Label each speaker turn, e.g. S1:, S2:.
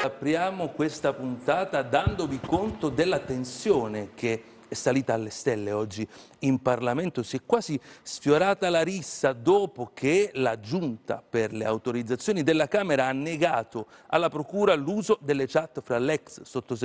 S1: Apriamo questa puntata dandovi conto della tensione che è salita alle stelle oggi in Parlamento. Si è quasi sfiorata la rissa dopo che la Giunta per le autorizzazioni della Camera ha negato alla Procura l'uso delle chat fra l'ex sottosegretario